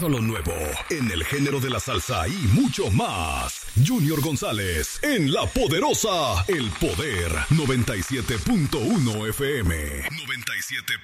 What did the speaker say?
todo lo nuevo en el género de la salsa y mucho más. Junior González en La Poderosa, El Poder 97.1 FM. 97.1